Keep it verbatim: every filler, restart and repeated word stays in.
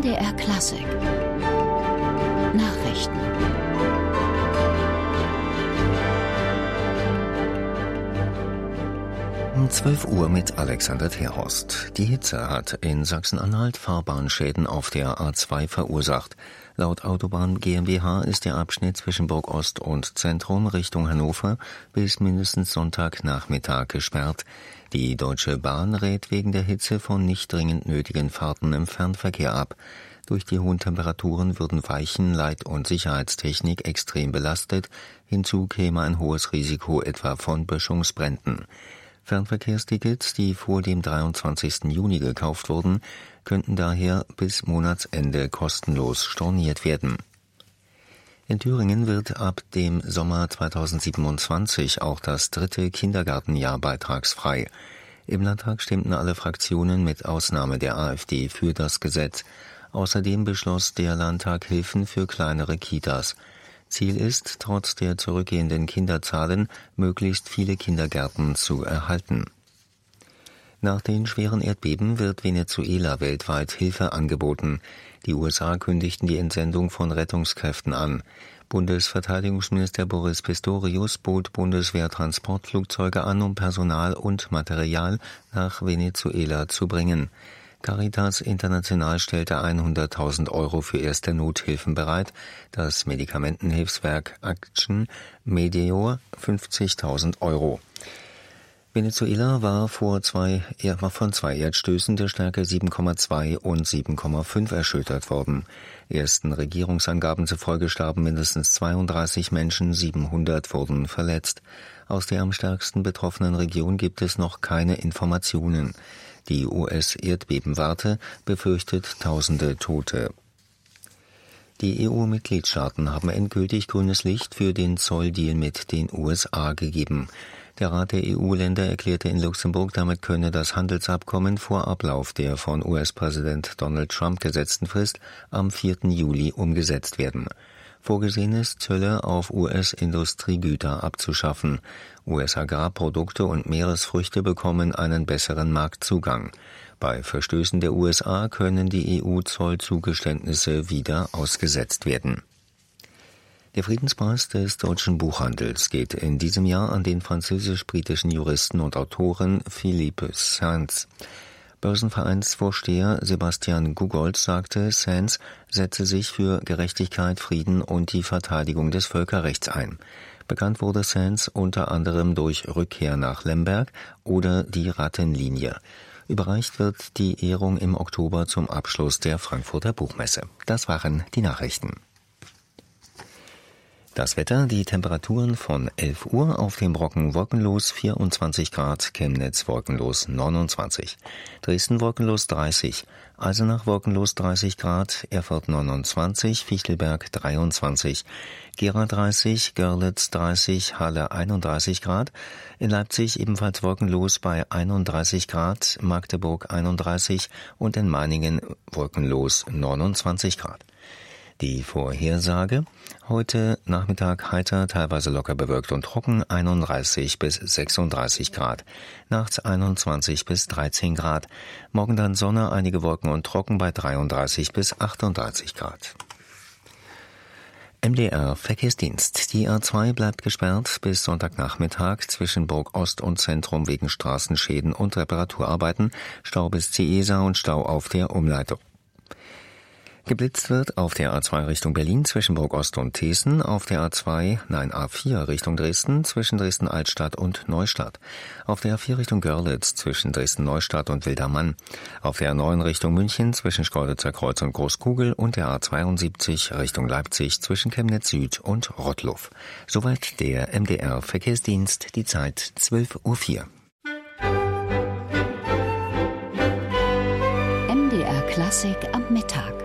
M D R Klassik Nachrichten. Um zwölf Uhr mit Alexander Terhorst. Die Hitze hat in Sachsen-Anhalt Fahrbahnschäden auf der A zwei verursacht. Laut Autobahn GmbH ist der Abschnitt zwischen Burg-Ost und Zentrum Richtung Hannover bis mindestens Sonntagnachmittag gesperrt. Die Deutsche Bahn rät wegen der Hitze von nicht dringend nötigen Fahrten im Fernverkehr ab. Durch die hohen Temperaturen würden Weichen-, Leit- und Sicherheitstechnik extrem belastet. Hinzu käme ein hohes Risiko etwa von Böschungsbränden. Fernverkehrstickets, die vor dem dreiundzwanzigsten Juni gekauft wurden, könnten daher bis Monatsende kostenlos storniert werden. In Thüringen wird ab dem Sommer zweitausendsiebenundzwanzig auch das dritte Kindergartenjahr beitragsfrei. Im Landtag stimmten alle Fraktionen mit Ausnahme der AfD für das Gesetz. Außerdem beschloss der Landtag Hilfen für kleinere Kitas. Ziel ist, trotz der zurückgehenden Kinderzahlen, möglichst viele Kindergärten zu erhalten. Nach den schweren Erdbeben wird Venezuela weltweit Hilfe angeboten. Die U S A kündigten die Entsendung von Rettungskräften an. Bundesverteidigungsminister Boris Pistorius bot Bundeswehr-Transportflugzeuge an, um Personal und Material nach Venezuela zu bringen. Caritas International stellte hunderttausend Euro für erste Nothilfen bereit, das Medikamentenhilfswerk Action Medeor fünfzigtausend Euro. Venezuela war, vor zwei, war von zwei Erdstößen der Stärke sieben Komma zwei und sieben Komma fünf erschüttert worden. Ersten Regierungsangaben zufolge starben mindestens zweiunddreißig Menschen, siebenhundert wurden verletzt. Aus der am stärksten betroffenen Region gibt es noch keine Informationen. Die U S-Erdbebenwarte befürchtet tausende Tote. Die E U-Mitgliedstaaten haben endgültig grünes Licht für den Zolldeal mit den U S A gegeben. Der Rat der E U-Länder erklärte in Luxemburg, damit könne das Handelsabkommen vor Ablauf der von U S-Präsident Donald Trump gesetzten Frist am vierten Juli umgesetzt werden. Vorgesehen ist, Zölle auf U S-Industriegüter abzuschaffen. U S-Agrarprodukte und Meeresfrüchte bekommen einen besseren Marktzugang. Bei Verstößen der U S A können die E U-Zollzugeständnisse wieder ausgesetzt werden. Der Friedenspreis des deutschen Buchhandels geht in diesem Jahr an den französisch-britischen Juristen und Autoren Philippe Sands. Börsenvereinsvorsteher Sebastian Guggold sagte, Sands setze sich für Gerechtigkeit, Frieden und die Verteidigung des Völkerrechts ein. Bekannt wurde Sands unter anderem durch Rückkehr nach Lemberg oder die Rattenlinie. Überreicht wird die Ehrung im Oktober zum Abschluss der Frankfurter Buchmesse. Das waren die Nachrichten. Das Wetter, die Temperaturen von elf Uhr auf dem Brocken wolkenlos vierundzwanzig Grad, Chemnitz wolkenlos neunundzwanzig, Dresden wolkenlos dreißig, Eisenach wolkenlos dreißig Grad, Erfurt neunundzwanzig, Fichtelberg dreiundzwanzig, Gera dreißig, Görlitz dreißig, Halle einunddreißig Grad, in Leipzig ebenfalls wolkenlos bei einunddreißig Grad, Magdeburg einunddreißig und in Meiningen wolkenlos neunundzwanzig Grad. Die Vorhersage: Heute Nachmittag heiter, teilweise locker bewölkt und trocken, einunddreißig bis sechsunddreißig Grad. Nachts einundzwanzig bis dreizehn Grad. Morgen dann Sonne, einige Wolken und trocken bei dreiunddreißig bis achtunddreißig Grad. M D R Verkehrsdienst. Die A zwei bleibt gesperrt bis Sonntagnachmittag zwischen Burg-Ost und Zentrum wegen Straßenschäden und Reparaturarbeiten. Stau bis Ciesa und Stau auf der Umleitung. Geblitzt wird auf der A zwei Richtung Berlin zwischen Burg-Ost und Thesen, auf der A zwei, nein A vier Richtung Dresden zwischen Dresden-Altstadt und Neustadt, auf der A vier Richtung Görlitz zwischen Dresden-Neustadt und Wildermann, auf der A neun Richtung München zwischen Schkeuditzer Kreuz und Großkugel und der A zweiundsiebzig Richtung Leipzig zwischen Chemnitz Süd und Rottluff. Soweit der M D R Verkehrsdienst, die Zeit zwölf Uhr vier. M D R Klassik am Mittag.